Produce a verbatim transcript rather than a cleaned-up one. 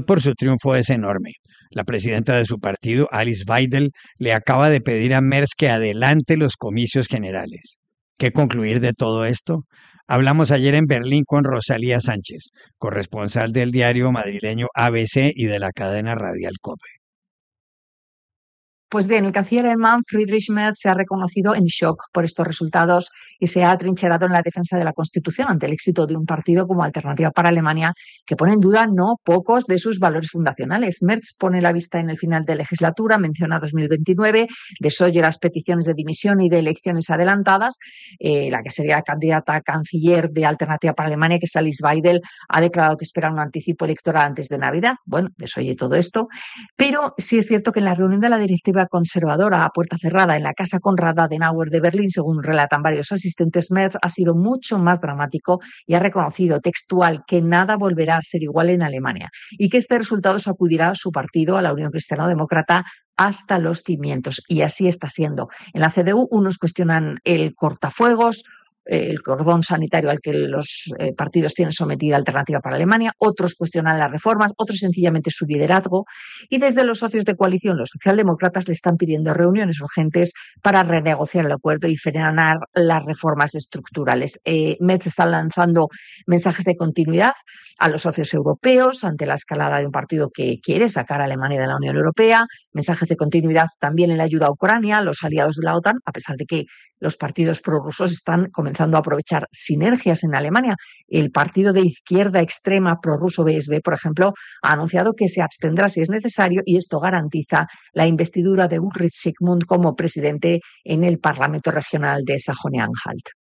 por su triunfo es enorme. La presidenta de su partido, Alice Weidel, le acaba de pedir a Merz que adelante los comicios generales. ¿Qué concluir de todo esto? Hablamos ayer en Berlín con Rosalía Sánchez, corresponsal del diario madrileño A B C y de la cadena radial COPE. Pues bien, el canciller alemán Friedrich Merz se ha reconocido en shock por estos resultados y se ha atrincherado en la defensa de la Constitución ante el éxito de un partido como Alternativa para Alemania que pone en duda no pocos de sus valores fundacionales. Merz pone la vista en el final de legislatura, menciona dos mil veintinueve, desoye las peticiones de dimisión y de elecciones adelantadas. Eh, la que sería candidata a canciller de Alternativa para Alemania, que es Alice Weidel, ha declarado que espera un anticipo electoral antes de Navidad. Bueno, desoye todo esto, pero sí es cierto que en la reunión de la directiva conservadora a puerta cerrada en la Casa Konrad Adenauer de Berlín, según relatan varios asistentes, Merz ha sido mucho más dramático y ha reconocido textual que nada volverá a ser igual en Alemania y que este resultado sacudirá a su partido, a la Unión Cristiano-Demócrata, hasta los cimientos. Y así está siendo. En la C D U unos cuestionan el cortafuegos, el cordón sanitario al que los eh, partidos tienen sometida Alternativa para Alemania, otros cuestionan las reformas, otros sencillamente su liderazgo, y desde los socios de coalición, los socialdemócratas, le están pidiendo reuniones urgentes para renegociar el acuerdo y frenar las reformas estructurales. Eh, Merz está lanzando mensajes de continuidad a los socios europeos ante la escalada de un partido que quiere sacar a Alemania de la Unión Europea, mensajes de continuidad también en la ayuda a Ucrania, los aliados de la OTAN, a pesar de que los partidos prorrusos están comenzando a aprovechar sinergias en Alemania. El partido de izquierda extrema prorruso B S B, por ejemplo, ha anunciado que se abstendrá si es necesario y esto garantiza la investidura de Ulrich Sigmund como presidente en el Parlamento Regional de Sajonia-Anhalt.